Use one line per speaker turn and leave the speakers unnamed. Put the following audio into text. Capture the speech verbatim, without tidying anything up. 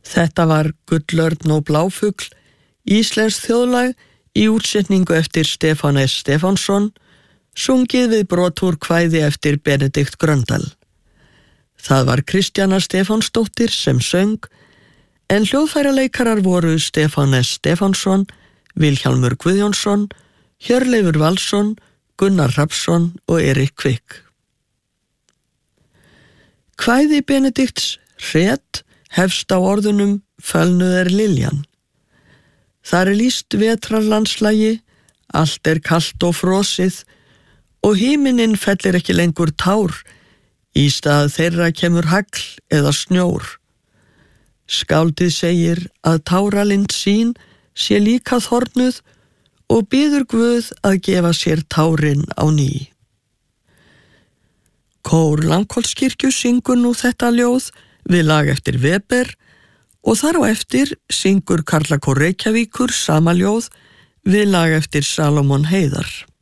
Þetta var Gullörn og bláfugl, íslenskt þjóðlag í útsetningu eftir Stefán S. Stefánsson, sungið við brot úr kvæði eftir Benedikt Gröndal. Það var Kristjana Stefánsdóttir sem söng, en hljóðfæraleikarar voru Stefán S. Stefánsson, Vilhjálmur Guðjónsson, Hjörleifur Valsson, Gunnar Hrafnsson og Erik Kvik. Kvæði Benedikts Hret hefst á orðunum Fölnuð er liljan. Þar er lýst vetrarlandslægi, allt er kalt og frosið og himinin fellir ekki lengur tár, í stað þeirra kemur hagl eða snjór. Skáldið segir að táralind sín sé líka þornuð og biður Guð að gefa sér tárin á ný. Kór Langholtskirkju syngur nú þetta ljóð við lag eftir Weber og þar á eftir syngur Karlakór Reykjavíkur sama ljóð við lag eftir Salómon Heiðar.